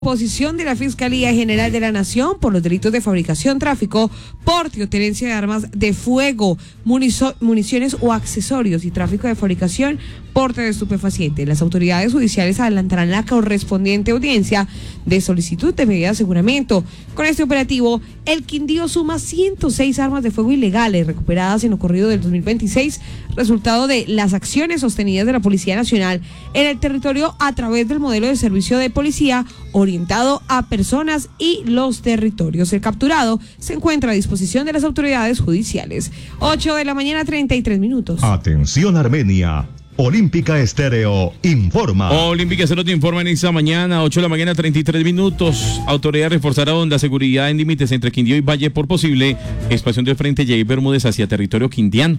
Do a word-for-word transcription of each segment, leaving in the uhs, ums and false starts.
Posición de la Fiscalía General de la Nación por los delitos de fabricación, tráfico, porte o tenencia de armas de fuego, munizo, municiones o accesorios y tráfico de fabricación, porte de estupefacientes. Las autoridades judiciales adelantarán la correspondiente audiencia de solicitud de medida de aseguramiento. Con este operativo, el Quindío suma ciento seis armas de fuego ilegales recuperadas en lo corrido del dos mil veintiséis, resultado de las acciones sostenidas de la Policía Nacional en el territorio a través del modelo de servicio de policía orientado a personas y los territorios. El capturado se encuentra a disposición de las autoridades judiciales. ocho de la mañana, treinta y tres minutos. Atención Armenia. Olímpica Estéreo informa. Olímpica Estéreo te informa en esta mañana, ocho de la mañana, treinta y tres minutos. Autoridades reforzarán la seguridad en límites entre Quindío y Valle por posible expansión del frente Jay Bermúdez hacia territorio quindiano.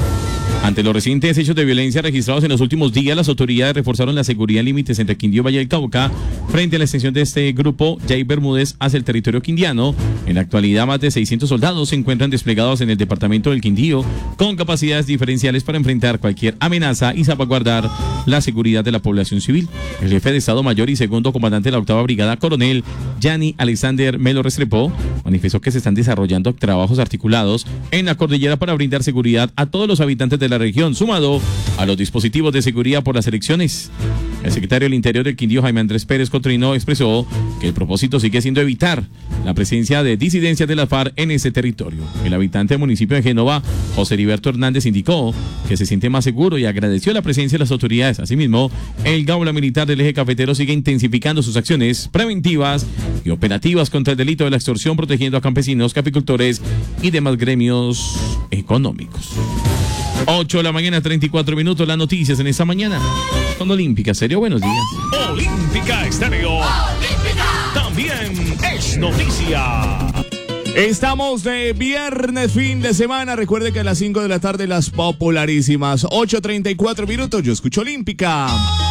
Ante los recientes hechos de violencia registrados en los últimos días, las autoridades reforzaron la seguridad en límites entre Quindío, Valle del Cauca, frente a la extensión de este grupo Jay Bermúdez hacia el territorio quindiano. En la actualidad, más de seiscientos soldados se encuentran desplegados en el departamento del Quindío, con capacidades diferenciales para enfrentar cualquier amenaza y salvaguardar la seguridad de la población civil. El jefe de Estado Mayor y segundo comandante de la octava Brigada, coronel Yanni Alexander Melo Restrepo, manifestó que se están desarrollando trabajos articulados en la cordillera para brindar seguridad a todos los habitantes de la región, sumado a los dispositivos de seguridad por las elecciones. El secretario del Interior del Quindío, Jaime Andrés Pérez Cotrino, expresó que el propósito sigue siendo evitar la presencia de disidencias de la FARC en ese territorio. El habitante del municipio de Génova, José Heriberto Hernández, indicó que se siente más seguro y agradeció la presencia de las autoridades. Asimismo, el Gaula Militar del Eje Cafetero sigue intensificando sus acciones preventivas y operativas contra el delito de la extorsión, protegiendo a campesinos, caficultores y demás gremios económicos. ocho de la mañana, treinta y cuatro minutos, las noticias en esta mañana con Olímpica Estéreo. Buenos días. Olímpica Estéreo. Olímpica. También es noticia. Estamos de viernes, fin de semana. Recuerde que a las cinco de la tarde las popularísimas. ocho treinta y cuatro minutos. Yo escucho Olímpica.